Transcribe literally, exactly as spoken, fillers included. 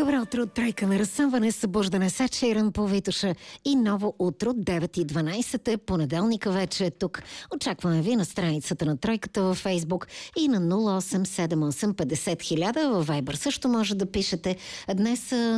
Добро утро от Тройка на разсъмване, събуждане с Ед Ширан по Витуша и ново утро, девет и дванайсет е, понеделника вече е тук. Очакваме ви на страницата на Тройката във Фейсбук и на нула осем седем осем петдесет хиляда във Вайбър. Също може да пишете. Днес